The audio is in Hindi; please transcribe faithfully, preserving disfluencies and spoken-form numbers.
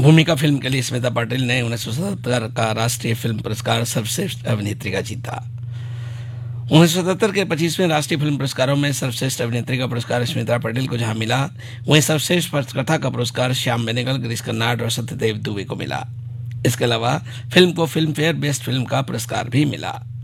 भूमिका फिल्म के लिए स्मिता पाटिल ने उन्नीस सौ सतहत्तर का राष्ट्रीय फिल्म पुरस्कार सर्वश्रेष्ठ अभिनेत्री का जीता। उन्नीस सौ सतहत्तर के पच्चीसवें राष्ट्रीय फिल्म पुरस्कारों में सर्वश्रेष्ठ अभिनेत्री का पुरस्कार स्मिता पाटिल को जहां मिला, वहीं सर्वश्रेष्ठ पटकथा का पुरस्कार श्याम बेनेगल, गिरीश कर्नाड और सत्यदेव दुबे को मिला। इसके अलावा फिल्म को फिल्म फेयर बेस्ट फिल्म का पुरस्कार भी मिला।